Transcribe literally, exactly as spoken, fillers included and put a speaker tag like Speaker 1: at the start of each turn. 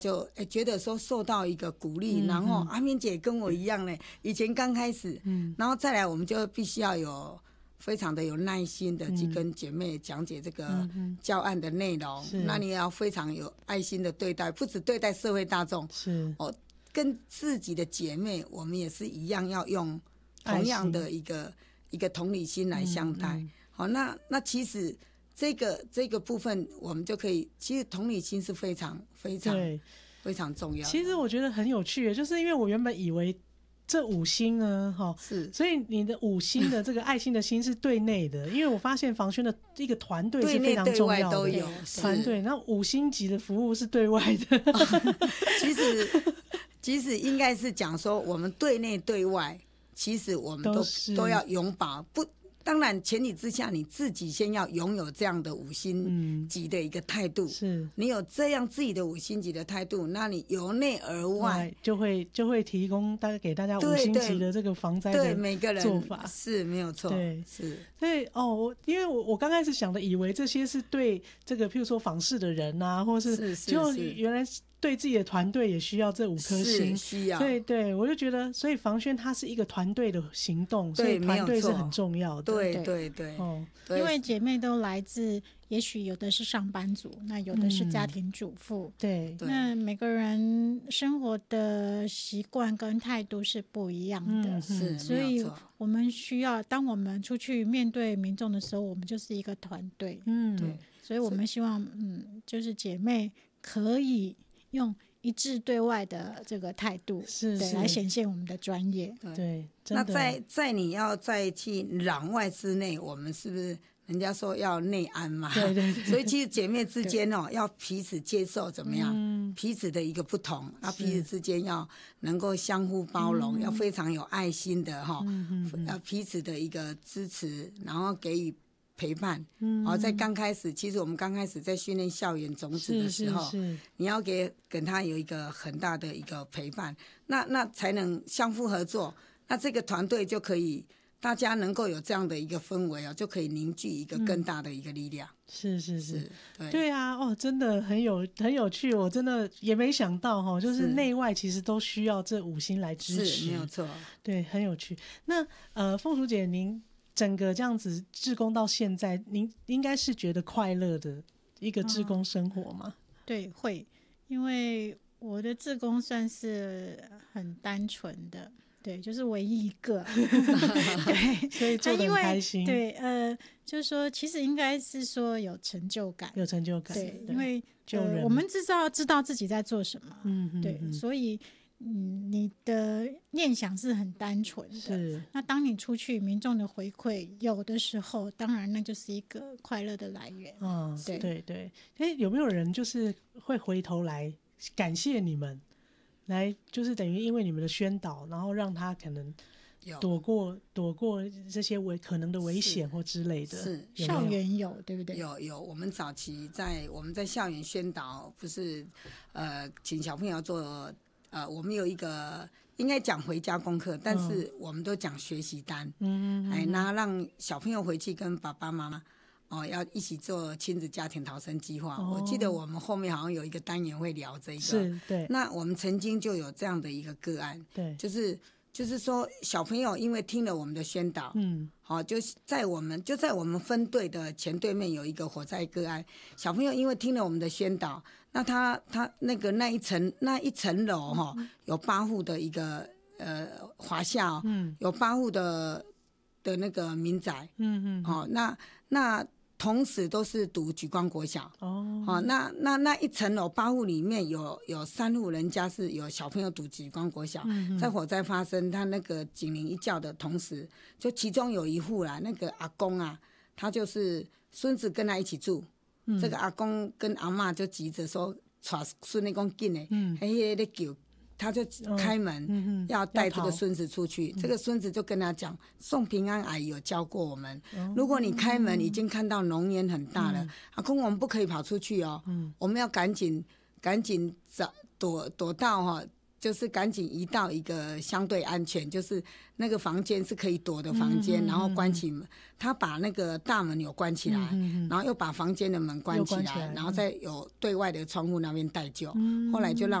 Speaker 1: 就诶觉得说受到一个鼓励，
Speaker 2: 嗯、
Speaker 1: 然后阿明姐跟我一样呢，以前刚开始，嗯，然后再来我们就必须要有非常的有耐心的去跟姐妹讲解这个教案的内容，嗯、那你也要非常有爱心的对待，不只对待社会大众，
Speaker 2: 是
Speaker 1: 哦，跟自己的姐妹，我们也是一样要用同样的一个一个同理心来相待。嗯嗯、好，那那其实。这个这个部分，我们就可以，其实同理心是非常非常非常重要的。
Speaker 2: 其实我觉得很有趣，就是因为我原本以为这五星呢，哈，是，所以你的五星的这个爱心的心是对内的，因为我发现房宣的一个团队是非常重要的，
Speaker 1: 对内对外都有
Speaker 2: 团队。那五星级的服务是对外的，
Speaker 1: 其实其实应该是讲说，我们对内对外，其实我们都都, 都要永保不。当然，前提之下，你自己先要拥有这样的五星级的一个态度。嗯、是，你有这样自己的五星级的态度，那你由内而外
Speaker 2: 就会就会提供大概给大家五星级的这个防灾的做法。
Speaker 1: 对每个人是没有错。对，是。
Speaker 2: 所以哦，因为我我刚开始想的，以为这些是对这个，譬如说访视的人啊，或是，是, 是, 是就原来对自己的团队也需要这五颗星，
Speaker 1: 需要。
Speaker 2: 对对，我就觉得，所以房宣它是一个团队的行动，所以团队是很重要的。
Speaker 1: 对对对，
Speaker 3: 哦，因为姐妹都来自，也许有的是上班族，那有的是家庭主妇，
Speaker 2: 嗯、对，
Speaker 3: 那每个人生活的习惯跟态度是不一样的，
Speaker 1: 嗯、是，
Speaker 3: 所以我们需要，当我们出去面对民众的时候，我们就是一个团队，
Speaker 2: 嗯，对，
Speaker 3: 所以我们希望，嗯，就是姐妹可以用一致对外的这个态度，
Speaker 2: 是
Speaker 3: 对来显现我们的专业。
Speaker 2: 对，对
Speaker 1: 那在在你要再去攘外之内，我们是不是人家说要内安嘛？
Speaker 2: 对对对。
Speaker 1: 所以其实姐妹之间哦，要彼此接受怎么样？嗯、彼此的一个不同，那彼此之间要能够相互包容，要非常有爱心的哈，嗯、要彼此的一个支持，然后给予。陪伴，嗯，哦，在刚开始，其实我们刚开始在训练校园种子的时候，
Speaker 2: 是是是
Speaker 1: 你要给跟他有一个很大的一个陪伴，那那才能相互合作，那这个团队就可以，大家能够有这样的一个氛围哦，就可以凝聚一个更大的一个力量。嗯、
Speaker 2: 是是是，
Speaker 1: 是对
Speaker 2: 对啊，哦，真的很有很有趣，我真的也没想到哈、哦，就是内外其实都需要这五星来支持，
Speaker 1: 是没有错，
Speaker 2: 对，很有趣。那呃，凤淑姐您。整个这样子志工到现在，您应该是觉得快乐的一个志工生活吗？
Speaker 3: 嗯、对，会，因为我的志工算是很单纯的，对，就是唯一一个，对，
Speaker 2: 所以做得很开心。
Speaker 3: 对，呃，就是说，其实应该是说有成就感，
Speaker 2: 有成就感，
Speaker 3: 对，因为呃，我们至少知道自己在做什么，
Speaker 2: 嗯嗯，
Speaker 3: 对，所以。嗯，你的念想是很单纯的，
Speaker 2: 是。
Speaker 3: 那当你出去，民众的回馈有的时候，当然那就是一个快乐的来源。
Speaker 2: 嗯，对对对。哎，有没有人就是会回头来感谢你们，来就是等于因为你们的宣导，然后让他可能躲过躲过这些危可能的危险或之类的？
Speaker 1: 是，
Speaker 3: 是校园有对不对？
Speaker 1: 有有，我们早期在我们在校园宣导，不是呃，请小朋友做。呃，我们有一个应该讲回家功课，但是我们都讲学习单，嗯嗯，哎，那让小朋友回去跟爸爸妈妈哦，要一起做亲子家庭逃生计划。哦、我记得我们后面好像有一个单元会聊这个，
Speaker 2: 是，对。
Speaker 1: 那我们曾经就有这样的一个个案，
Speaker 2: 对，
Speaker 1: 就是就是说小朋友因为听了我们的宣导，嗯，好、哦，就在我们就在我们分队的前对面有一个火灾个案，小朋友因为听了我们的宣导。那他他那个那一层那一层楼哈、哦，有八户的一个呃华夏、哦，嗯，有八户的的那个民宅，嗯嗯，好、哦，那那同时都是读莒光国小，哦，好、哦，那那那一层楼八户里面有有三户人家是有小朋友读莒光国小，嗯，在火灾发生，他那个警铃一叫的同时，就其中有一户啦，那个阿公啊，他就是孙子跟他一起住。嗯、这个阿公跟阿嬷就急着说，带孙子讲紧的，嗯，嘿在叫，他就开门、哦嗯、要带这个孙子出去。这个孙子就跟他讲，宋平安阿姨有教过我们，嗯、如果你开门已经看到浓烟很大了，嗯、阿公我们不可以跑出去哦，嗯、我们要赶紧赶紧找躲躲到哈、哦。 就是赶紧移到一个相对安全，就是那个房间是可以躲的房间，嗯、然后关起门。他把那个大门有关起来，嗯、然后又把房间的门关起来，起来然后再有对外的窗户那边待救。嗯、后来就让